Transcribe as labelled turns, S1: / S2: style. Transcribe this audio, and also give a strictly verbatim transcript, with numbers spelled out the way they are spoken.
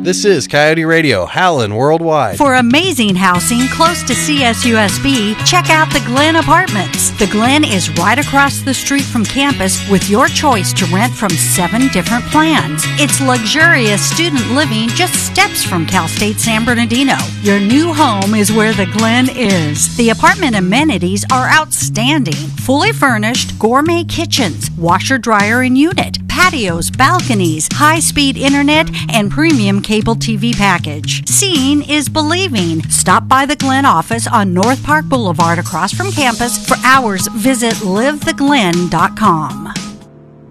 S1: This is Coyote Radio, Howlin' Worldwide.
S2: For amazing housing close to C S U S B, check out the Glen Apartments. The Glen is right across the street from campus with your choice to rent from seven different plans. It's luxurious student living just steps from Cal State San Bernardino. Your new home is where the Glen is. The apartment amenities are outstanding. Fully furnished, gourmet kitchens, washer, dryer, and unit, patios, balconies, high-speed internet, and premium cable T V package. Seeing is believing. Stop by the Glen office on North Park Boulevard across from campus. For hours, visit live the glen dot com.